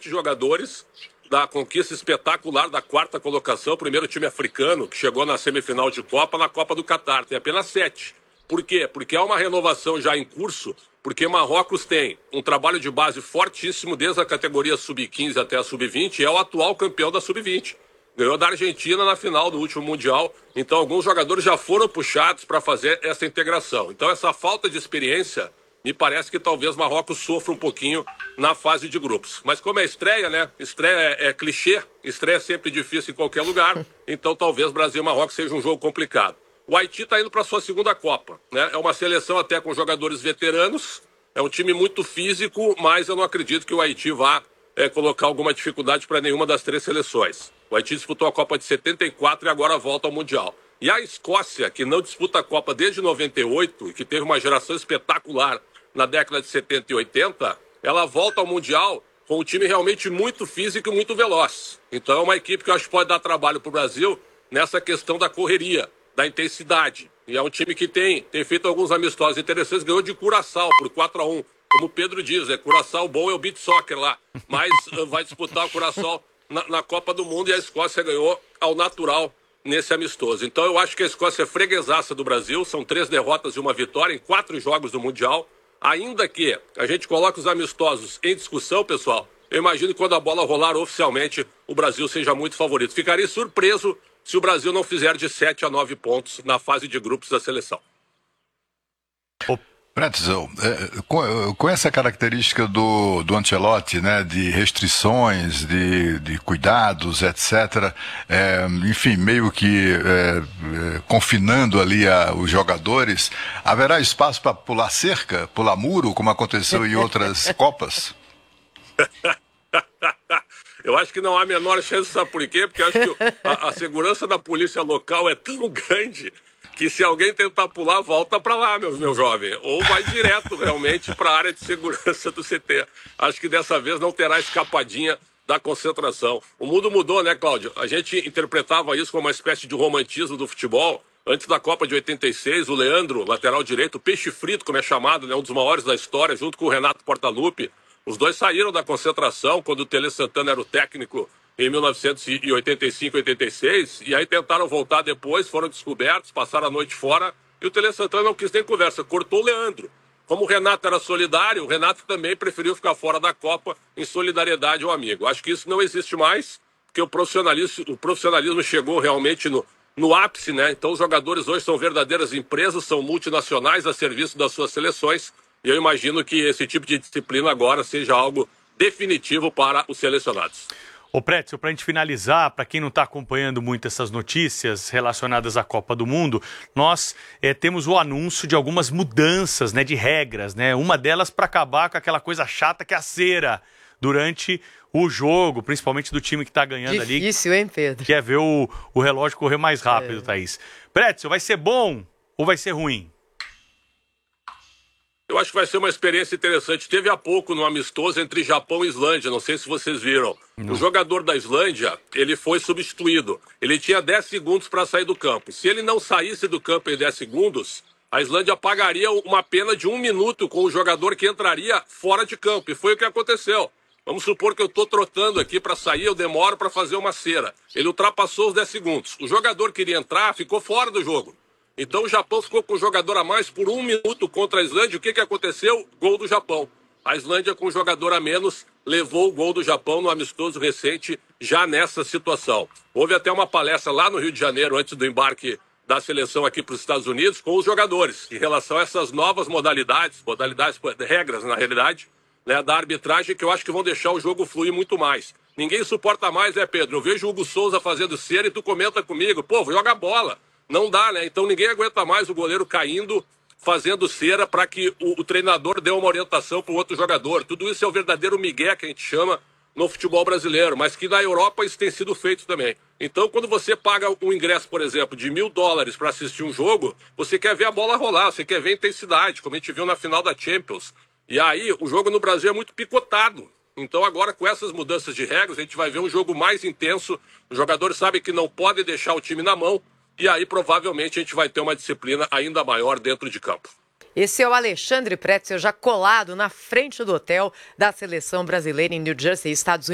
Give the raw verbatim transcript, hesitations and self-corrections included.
sete jogadores da conquista espetacular da quarta colocação, o primeiro time africano que chegou na semifinal de Copa, na Copa do Catar. Tem apenas sete. Por quê? Porque há uma renovação já em curso, porque Marrocos tem um trabalho de base fortíssimo desde a categoria sub quinze até a sub vinte e é o atual campeão da sub vinte. Ganhou da Argentina na final do último Mundial, então alguns jogadores já foram puxados para fazer essa integração. Então essa falta de experiência, me parece que talvez Marrocos sofra um pouquinho na fase de grupos. Mas como é estreia, né? Estreia é, é clichê, estreia é sempre difícil em qualquer lugar, então talvez Brasil e Marrocos seja um jogo complicado. O Haiti está indo para a sua segunda Copa, né? É uma seleção até com jogadores veteranos, é um time muito físico, mas eu não acredito que o Haiti vá é, colocar alguma dificuldade para nenhuma das três seleções. O Haiti disputou a Copa de setenta e quatro e agora volta ao Mundial. E a Escócia, que não disputa a Copa desde noventa e oito e que teve uma geração espetacular na década de setenta e oitenta, ela volta ao Mundial com um time realmente muito físico e muito veloz. Então é uma equipe que eu acho que pode dar trabalho para o Brasil nessa questão da correria, da intensidade. E é um time que tem, tem feito alguns amistosos interessantes, ganhou de Curaçao por quatro a um. Como o Pedro diz, é Curaçao bom, é o beach soccer lá, mas uh, vai disputar o Curaçao na, na Copa do Mundo e a Escócia ganhou ao natural nesse amistoso. Então eu acho que a Escócia é freguesaça do Brasil, são três derrotas e uma vitória em quatro jogos do Mundial. Ainda que a gente coloque os amistosos em discussão, pessoal, eu imagino que quando a bola rolar oficialmente, o Brasil seja muito favorito. Ficaria surpreso se o Brasil não fizer de sete a nove pontos na fase de grupos da seleção. Pretzel, é, com, com essa característica do, do Ancelotti, né, de restrições, de, de cuidados, etcétera, é, enfim, meio que é, é, confinando ali a, os jogadores, haverá espaço para pular cerca, pular muro, como aconteceu em outras Copas? Eu acho que não há a menor chance, sabe por quê? Porque eu acho que a, a segurança da polícia local é tão grande que se alguém tentar pular, volta para lá, meu, meu jovem. Ou vai direto, realmente, para a área de segurança do C T. Acho que dessa vez não terá escapadinha da concentração. O mundo mudou, né, Cláudio? A gente interpretava isso como uma espécie de romantismo do futebol. Antes da Copa de oitenta e seis, o Leandro, lateral direito, peixe frito, como é chamado, né, um dos maiores da história, junto com o Renato Portaluppi. Os dois saíram da concentração quando o Tele Santana era o técnico em mil novecentos e oitenta e cinco, oitenta e seis, e aí tentaram voltar depois, foram descobertos, passaram a noite fora, e o Tele Santana não quis nem conversa, cortou o Leandro. Como o Renato era solidário, o Renato também preferiu ficar fora da Copa em solidariedade ao amigo. Acho que isso não existe mais, porque o profissionalismo, o profissionalismo chegou realmente no, no ápice, né? Então os jogadores hoje são verdadeiras empresas, são multinacionais a serviço das suas seleções, e eu imagino que esse tipo de disciplina agora seja algo definitivo para os selecionados. Ô Pretzel, para a gente finalizar, para quem não está acompanhando muito essas notícias relacionadas à Copa do Mundo, nós é, temos o anúncio de algumas mudanças, né, de regras, né? Uma delas para acabar com aquela coisa chata que é a cera durante o jogo, principalmente do time que está ganhando Difícil, ali. Difícil, hein, Pedro? Quer ver o, o relógio correr mais rápido, é. Thaís. Pretzel, vai ser bom ou vai ser ruim? Eu acho que vai ser uma experiência interessante. Teve há pouco no amistoso entre Japão e Islândia, não sei se vocês viram. Não. O jogador da Islândia, ele foi substituído. Ele tinha dez segundos para sair do campo. Se ele não saísse do campo em dez segundos, a Islândia pagaria uma pena de um minuto com o jogador que entraria fora de campo. E foi o que aconteceu. Vamos supor que eu estou trotando aqui para sair, eu demoro para fazer uma cera. Ele ultrapassou os dez segundos. O jogador que iria entrar ficou fora do jogo. Então o Japão ficou com o jogador a mais por um minuto contra a Islândia. O que, que aconteceu? Gol do Japão. A Islândia, com o jogador a menos, levou o gol do Japão no amistoso recente, já nessa situação. Houve até uma palestra lá no Rio de Janeiro, antes do embarque da seleção aqui para os Estados Unidos, com os jogadores, em relação a essas novas modalidades, modalidades, regras, na realidade, né, da arbitragem, que eu acho que vão deixar o jogo fluir muito mais. Ninguém suporta mais, né, Pedro? Eu vejo o Hugo Souza fazendo cera e tu comenta comigo, pô, joga bola. Não dá, né? Então ninguém aguenta mais o goleiro caindo, fazendo cera para que o, o treinador dê uma orientação para o outro jogador. Tudo isso é o verdadeiro migué que a gente chama no futebol brasileiro, mas que na Europa isso tem sido feito também. Então quando você paga um ingresso, por exemplo, de mil dólares para assistir um jogo, você quer ver a bola rolar, você quer ver intensidade, como a gente viu na final da Champions. E aí o jogo no Brasil é muito picotado. Então agora com essas mudanças de regras, a gente vai ver um jogo mais intenso. Os jogadores sabem que não podem deixar o time na mão. E aí, provavelmente, a gente vai ter uma disciplina ainda maior dentro de campo. Esse é o Alexandre Pretzel, já colado na frente do hotel da seleção brasileira em New Jersey, Estados Unidos.